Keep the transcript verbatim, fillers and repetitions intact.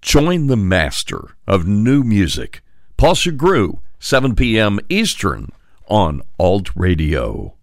Join the master of new music, Paul Sugrue, seven p.m. Eastern on Alt Radio.